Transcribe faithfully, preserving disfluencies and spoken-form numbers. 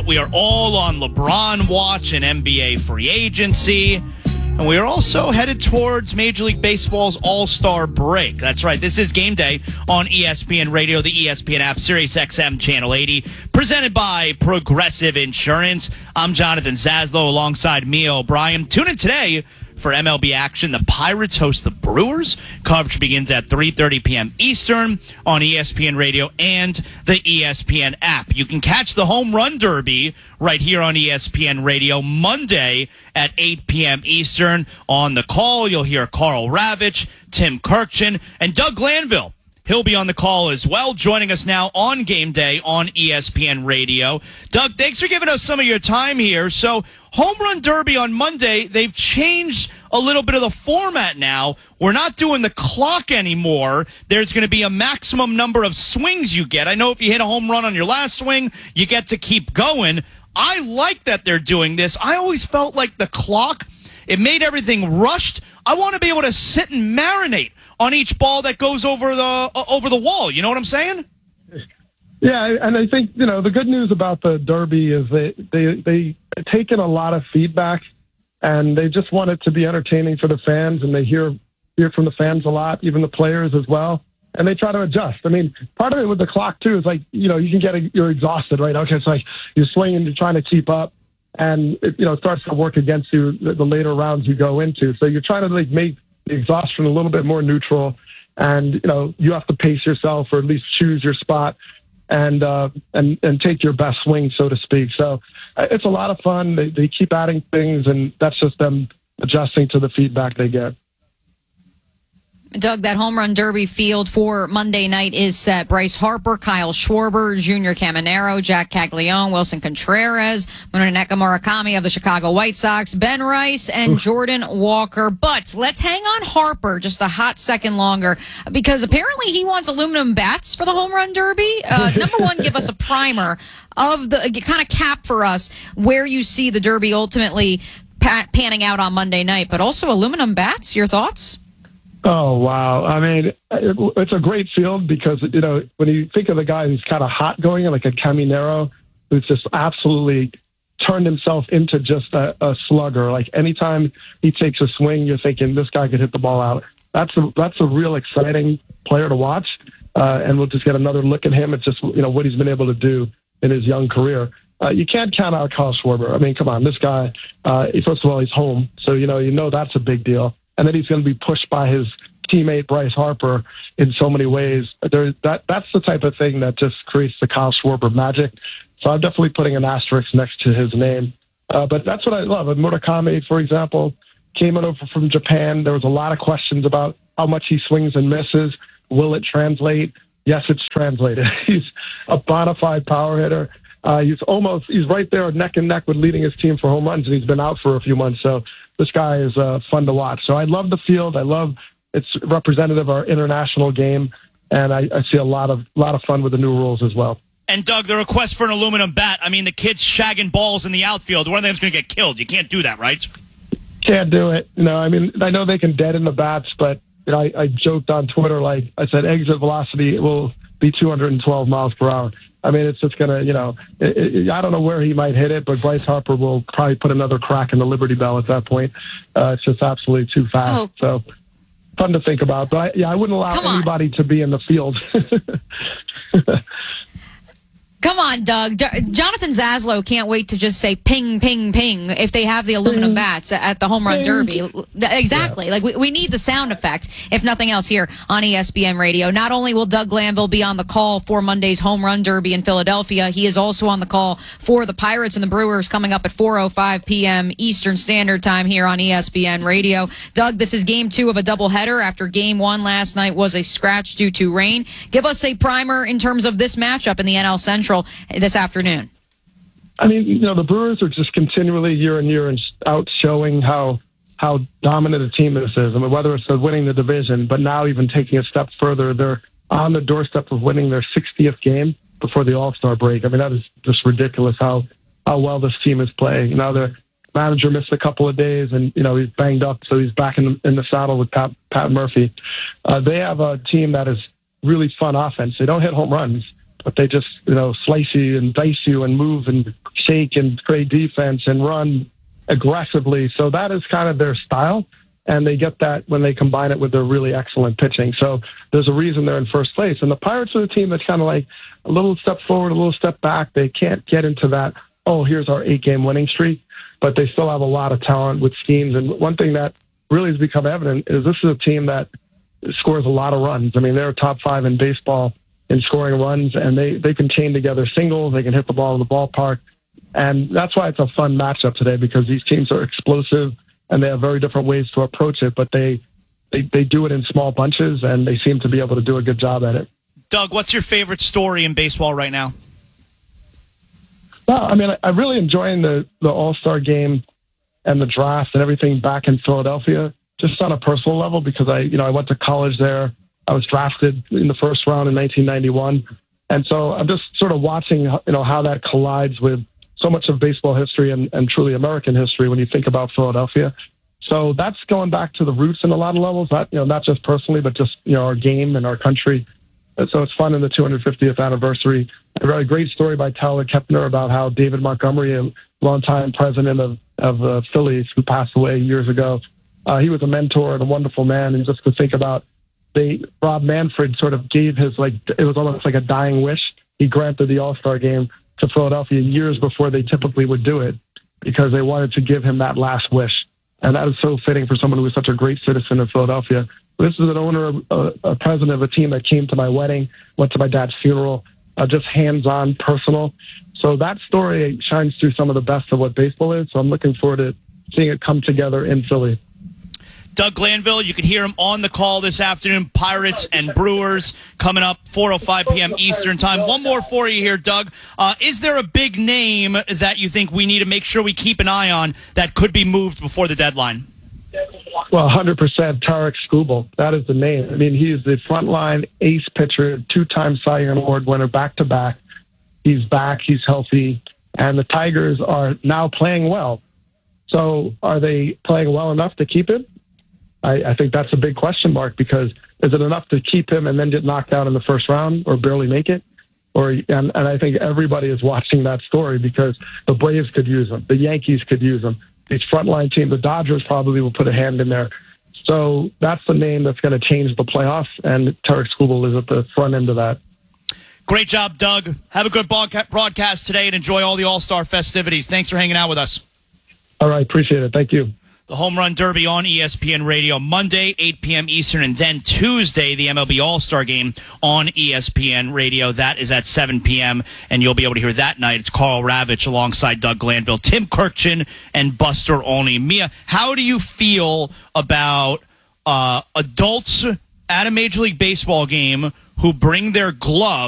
out. We are all on LeBron watch and N B A free agency. And we are also headed towards Major League Baseball's All-Star break. That's right. This is Game Day on E S P N Radio, the E S P N app, Sirius X M Channel eighty, presented by Progressive Insurance. I'm Jonathan Zaslow alongside Mia O'Brien. Tune in today for M L B action. The Pirates host the Brewers. Coverage begins at three thirty p.m. Eastern on E S P N Radio and the E S P N app. You can catch the Home Run Derby right here on E S P N Radio Monday at eight p.m. Eastern. On the call, you'll hear Carl Ravitch, Tim Kirkchin, and Doug Glanville. He'll be on the call as well, joining us now on Game Day on E S P N Radio. Doug, thanks for giving us some of your time here. So, Home Run Derby on Monday, they've changed a little bit of the format now. We're not doing the clock anymore. There's going to be a maximum number of swings you get. I know if you hit a home run on your last swing, you get to keep going. I like that they're doing this. I always felt like the clock, it made everything rushed. I want to be able to sit and marinate on each ball that goes over the uh, over the wall. You know what I'm saying? Yeah, and I think, you know, the good news about the Derby is they they they take in a lot of feedback, and they just want it to be entertaining for the fans, and they hear hear from the fans a lot, even the players as well, and they try to adjust. I mean, part of it with the clock too is like, you know, you can get a, you're exhausted, right? Okay, it's like you're swinging, you're trying to keep up, and it, you know, it starts to work against you the, the later rounds you go into. So you're trying to like make the exhaustion a little bit more neutral, and you know, you have to pace yourself or at least choose your spot and uh, and and take your best swing, so to speak. So uh, it's a lot of fun. They, they keep adding things, and that's just them adjusting to the feedback they get. Doug, that Home Run Derby field for Monday night is set. Bryce Harper, Kyle Schwarber, Junior Caminero, Jack Caglione, Wilson Contreras, Muneneka Murakami of the Chicago White Sox, Ben Rice, and Jordan Walker. But let's hang on Harper just a hot second longer, because apparently he wants aluminum bats for the Home Run Derby. Uh, number one, give us a primer of the kind of cap for us where you see the Derby ultimately panning out on Monday night, but also aluminum bats. Your thoughts? Oh, wow. I mean, it's a great field because, you know, when you think of the guy who's kind of hot going, like a Caminero, who's just absolutely turned himself into just a, a slugger. Like anytime he takes a swing, you're thinking this guy could hit the ball out. That's a, that's a real exciting player to watch. Uh, and we'll just get another look at him. It's just, you know, what he's been able to do in his young career. Uh, you can't count out Kyle Schwarber. I mean, come on, this guy, uh, first of all, he's home. So, you know, you know, that's a big deal. And then he's going to be pushed by his teammate Bryce Harper in so many ways. There, that that's the type of thing that just creates the Kyle Schwarber magic. So I'm definitely putting an asterisk next to his name. Uh, but that's what I love. And Murakami, for example, came in over from Japan. There was a lot of questions about how much he swings and misses. Will it translate? Yes, it's translated. He's a bona fide power hitter. Uh, he's almost, he's right there neck and neck with leading his team for home runs, and he's been out for a few months. So this guy is uh, fun to watch. So I love the field. I love it's representative of our international game, and I, I see a lot of lot of fun with the new rules as well. And Doug, the request for an aluminum bat. I mean, the kids shagging balls in the outfield. One of them's going to get killed. You can't do that, right? Can't do it. You know, I mean, I know they can deaden the bats, but you know, I, I joked on Twitter, like I said, exit velocity will be two hundred twelve miles per hour. I mean, it's just going to, you know, it, it, I don't know where he might hit it, but Bryce Harper will probably put another crack in the Liberty Bell at that point. Uh, it's just absolutely too fast. Oh. So fun to think about. But, I, yeah, I wouldn't allow anybody to be in the field. Come on, Doug. D- Jonathan Zaslow can't wait to just say ping, ping, ping if they have the aluminum bats at the Home Run Derby. Exactly. Yeah. Like we, we need the sound effect, if nothing else, here on E S P N Radio. Not only will Doug Glanville be on the call for Monday's Home Run Derby in Philadelphia, he is also on the call for the Pirates and the Brewers coming up at four oh five p.m. Eastern Standard Time here on E S P N Radio. Doug, this is game two of a doubleheader after game one last night was a scratch due to rain. Give us a primer in terms of this matchup in the N L Central this afternoon. I mean, you know, the Brewers are just continually year in year out showing how how dominant a team this is. I mean, whether it's winning the division, but now even taking a step further, they're on the doorstep of winning their sixtieth game before the All-Star break. I mean, that is just ridiculous how how well this team is playing. You know, their manager missed a couple of days, and you know he's banged up, so he's back in the, in the saddle with Pat, Pat Murphy. Uh, they have a team that is really fun offense. They don't hit home runs, but they just, you know, slice you and dice you and move and shake and create defense and run aggressively. So that is kind of their style. And they get that when they combine it with their really excellent pitching. So there's a reason they're in first place. And the Pirates are the team that's kind of like a little step forward, a little step back. They can't get into that, oh, here's our eight-game winning streak. But they still have a lot of talent with schemes. And one thing that really has become evident is this is a team that scores a lot of runs. I mean, they're top five in baseball in scoring runs, and they, they can chain together singles. They can hit the ball in the ballpark. And that's why it's a fun matchup today, because these teams are explosive and they have very different ways to approach it, but they, they, they do it in small bunches, and they seem to be able to do a good job at it. Doug, what's your favorite story in baseball right now? Well, I mean, I'm really enjoying the, the All-Star game and the draft and everything back in Philadelphia, just on a personal level, because I, you know, I went to college there. I was drafted in the first round in nineteen ninety-one. And so I'm just sort of watching, you know, how that collides with so much of baseball history and, and truly American history when you think about Philadelphia. So that's going back to the roots in a lot of levels, not, you know, not just personally, but just, you know, our game and our country. And so it's fun in the two hundred fiftieth anniversary. I read a great story by Tyler Kepner about how David Montgomery, a longtime president of, of uh, Phillies, who passed away years ago, uh, he was a mentor and a wonderful man. And just to think about, they, Rob Manfred sort of gave his, like, it was almost like a dying wish. He granted the All-Star game to Philadelphia years before they typically would do it, because they wanted to give him that last wish. And that is so fitting for someone who was such a great citizen of Philadelphia. This is an owner, of, uh, a president of a team that came to my wedding, went to my dad's funeral, uh, just hands-on, personal. So that story shines through some of the best of what baseball is. So I'm looking forward to seeing it come together in Philly. Doug Glanville, you can hear him on the call this afternoon. Pirates and Brewers coming up, four oh five p.m. Eastern time. One more for you here, Doug. Uh, is there a big name that you think we need to make sure we keep an eye on that could be moved before the deadline? Well, one hundred percent Tarik Skubal. That is the name. I mean, he is the frontline ace pitcher, two-time Cy Young Award winner, back-to-back. He's back. He's healthy. And the Tigers are now playing well. So are they playing well enough to keep him? I, I think that's a big question mark, because is it enough to keep him and then get knocked out in the first round or barely make it? Or and, and I think everybody is watching that story, because the Braves could use him. The Yankees could use him. These frontline teams, the Dodgers probably will put a hand in there. So that's the name that's going to change the playoffs, and Tarik Skubal is at the front end of that. Great job, Doug. Have a good broadcast today and enjoy all the All-Star festivities. Thanks for hanging out with us. All right, appreciate it. Thank you. The Home Run Derby on E S P N Radio Monday, eight p.m. Eastern, and then Tuesday, the M L B All-Star Game on E S P N Radio. That is at seven p.m., and you'll be able to hear that night. It's Carl Ravitch alongside Doug Glanville, Tim Kurkjian, and Buster Olney. Mia, how do you feel about uh, adults at a Major League Baseball game who bring their gloves